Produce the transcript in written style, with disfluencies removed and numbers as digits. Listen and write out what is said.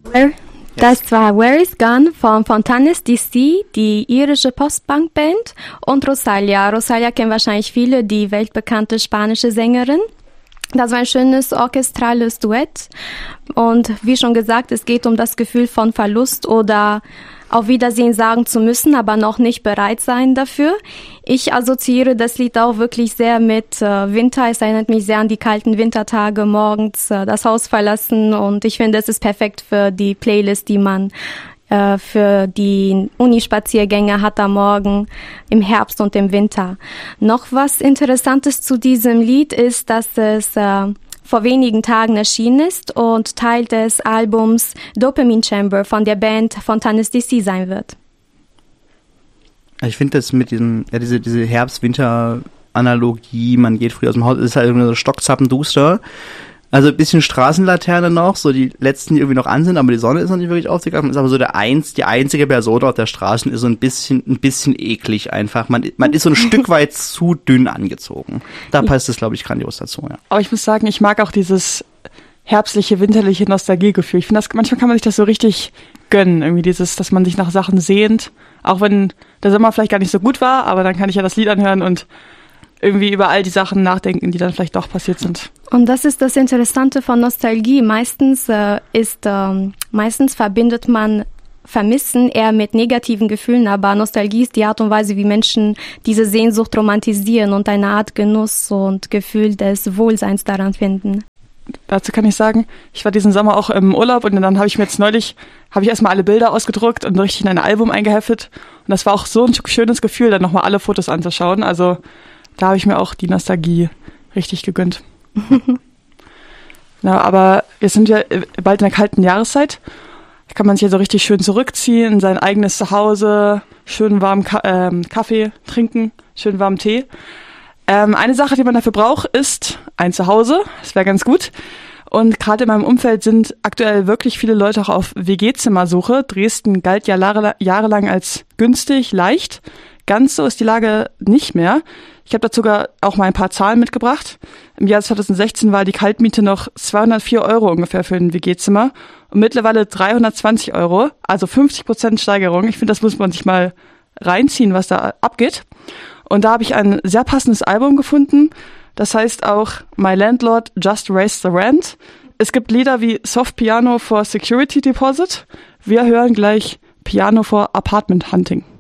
Das war Where is Gone von Fontaines DC, die irische Postbank-Band, und Rosalia. Rosalia kennen wahrscheinlich viele, die weltbekannte spanische Sängerin. Das war ein schönes orchestrales Duett. Und wie schon gesagt, es geht um das Gefühl von Verlust oder auf Wiedersehen sagen zu müssen, aber noch nicht bereit sein dafür. Ich assoziiere das Lied auch wirklich sehr mit Winter. Es erinnert mich sehr an die kalten Wintertage, morgens das Haus verlassen, und ich finde, es ist perfekt für die Playlist, die man für die Unispaziergänge hat am Morgen im Herbst und im Winter. Noch was Interessantes zu diesem Lied ist, dass es vor wenigen Tagen erschienen ist und Teil des Albums Dopamine Chamber von der Band Fontaines DC sein wird. Ich finde das mit diesem, ja, diese Herbst-Winter-Analogie, man geht früh aus dem Haus, ist halt irgendwie so stockzappenduster. Also ein bisschen Straßenlaterne noch, so die letzten, die irgendwie noch an sind, aber die Sonne ist noch nicht wirklich aufgegangen. Ist aber so die einzige Person auf der Straße ist so ein bisschen eklig einfach. Man ist so ein Stück weit zu dünn angezogen. Da passt es, glaube ich, grandios dazu, ja. Aber ich muss sagen, ich mag auch dieses herbstliche, winterliche Nostalgiegefühl. Ich finde, manchmal kann man sich das so richtig gönnen. Irgendwie dieses, dass man sich nach Sachen sehnt. Auch wenn der Sommer vielleicht gar nicht so gut war, aber dann kann ich ja das Lied anhören und irgendwie über all die Sachen nachdenken, die dann vielleicht doch passiert sind. Und das ist das Interessante von Nostalgie. Meistens verbindet man Vermissen eher mit negativen Gefühlen, aber Nostalgie ist die Art und Weise, wie Menschen diese Sehnsucht romantisieren und eine Art Genuss und Gefühl des Wohlseins daran finden. Dazu kann ich sagen, ich war diesen Sommer auch im Urlaub, und dann habe ich erstmal alle Bilder ausgedruckt und richtig in ein Album eingeheftet. Und das war auch so ein schönes Gefühl, dann nochmal alle Fotos anzuschauen. Also da habe ich mir auch die Nostalgie richtig gegönnt. Ja, aber jetzt sind wir bald in der kalten Jahreszeit. Da kann man sich ja so richtig schön zurückziehen in sein eigenes Zuhause, schön warmen Kaffee trinken, schön warmen Tee. Eine Sache, die man dafür braucht, ist ein Zuhause. Das wäre ganz gut. Und gerade in meinem Umfeld sind aktuell wirklich viele Leute auch auf WG-Zimmersuche. Dresden galt ja jahrelang als günstig, leicht. Ganz so ist die Lage nicht mehr. Ich habe dazu sogar auch mal ein paar Zahlen mitgebracht. Im Jahr 2016 war die Kaltmiete noch 204 € ungefähr für ein WG-Zimmer und mittlerweile 320 €, also 50% Steigerung. Ich finde, das muss man sich mal reinziehen, was da abgeht. Und da habe ich ein sehr passendes Album gefunden. Das heißt auch My Landlord Just Raised the Rent. Es gibt Lieder wie Soft Piano for Security Deposit. Wir hören gleich Piano for Apartment Hunting.